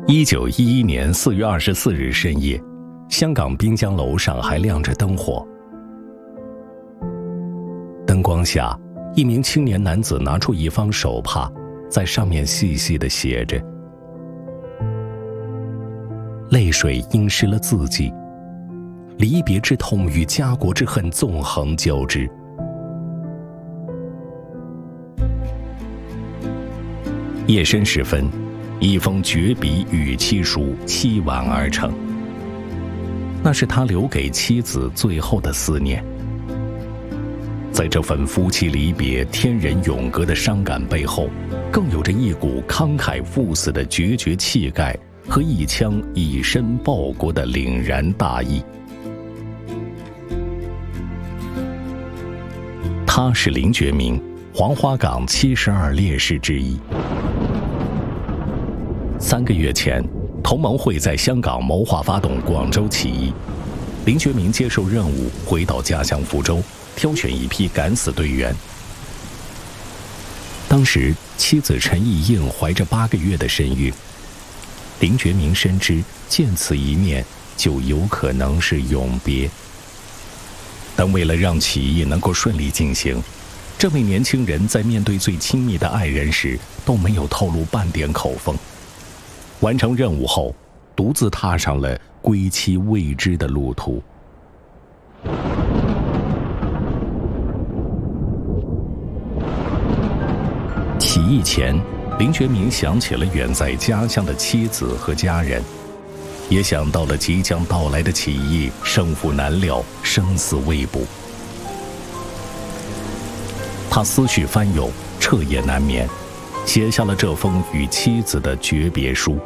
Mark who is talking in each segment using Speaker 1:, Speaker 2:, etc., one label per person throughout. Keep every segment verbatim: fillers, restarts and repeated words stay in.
Speaker 1: 一九一一年四月二十四日深夜，香港滨江楼上还亮着灯火。灯光下，一名青年男子拿出一方手帕，在上面细细地写着：泪水浸湿了字迹，离别之痛与家国之恨纵横交织。夜深时分，一封绝笔与妻书凄婉而成，那是他留给妻子最后的思念。在这份夫妻离别、天人永隔的伤感背后，更有着一股慷慨赴死的决绝气概和一腔以身报国的凛然大义。他是林觉民，黄花岗七十二烈士之一。三个月前，同盟会在香港谋划发动广州起义，林觉民接受任务，回到家乡福州，挑选一批敢死队员。当时妻子陈意应怀着八个月的身孕，林觉民深知见此一面就有可能是永别。但为了让起义能够顺利进行，这位年轻人在面对最亲密的爱人时都没有透露半点口风。完成任务后，独自踏上了归期未知的路途。起义前，林觉民想起了远在家乡的妻子和家人，也想到了即将到来的起义，胜负难料，生死未卜。他思绪翻涌，彻夜难眠，写下了这封与妻子的诀别书。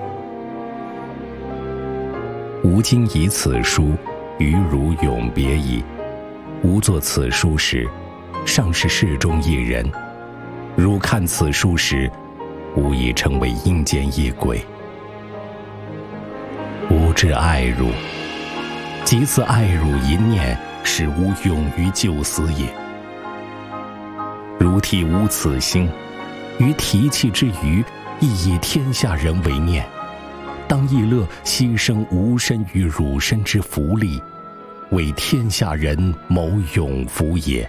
Speaker 1: 吾今以此书与汝永别矣。吾作此书时，尚是世中一人；汝看此书时，吾已成为阴间一鬼。吾之爱汝，即此爱汝一念，使吾永于救死也。汝替吾此心，于提气之余，亦以天下人为念，当亦乐牺牲吾身与汝身之福利，为天下人谋永福也。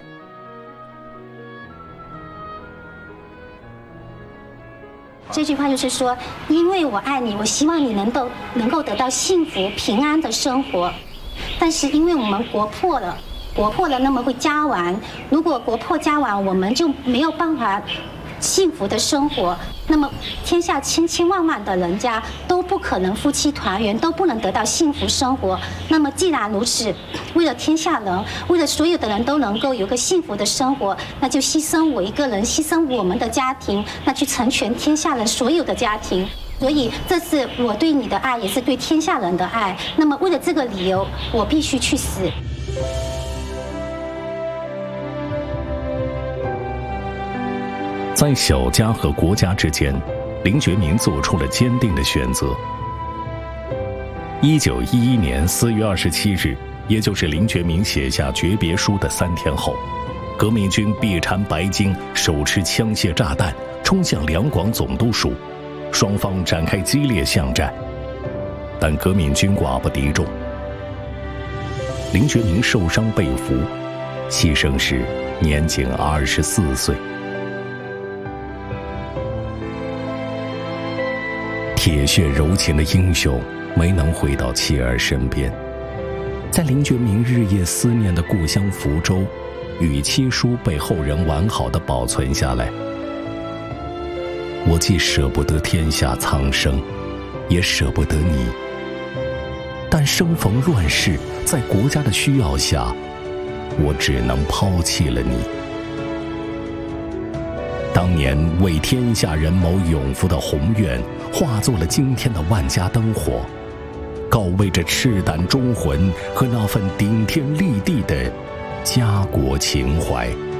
Speaker 2: 这句话就是说，因为我爱你，我希望你能够能够得到幸福平安的生活，但是因为我们国破了，国破了，那么会家亡。如果国破家亡，我们就没有办法幸福的生活，那么天下千千万万的人家都不可能夫妻团圆，都不能得到幸福生活。那么既然如此，为了天下人，为了所有的人都能够有个幸福的生活，那就牺牲我一个人，牺牲我们的家庭，那去成全天下人所有的家庭。所以这是我对你的爱，也是对天下人的爱。那么为了这个理由，我必须去死。
Speaker 1: 在小家和国家之间，林觉民做出了坚定的选择。一九一一年四月二十七日，也就是林觉民写下诀别书的三天后，革命军臂缠白巾，手持枪械炸弹，冲向两广总督署，双方展开激烈巷战。但革命军寡不敌众，林觉民受伤被俘，牺牲时年仅二十四岁。铁血柔情的英雄没能回到妻儿身边，在林觉民日夜思念的故乡福州，与妻书被后人完好地保存下来。我既舍不得天下苍生，也舍不得你，但生逢乱世，在国家的需要下，我只能抛弃了你。当年为天下人谋永福的宏愿，化作了今天的万家灯火，告慰着赤胆忠魂和那份顶天立地的家国情怀。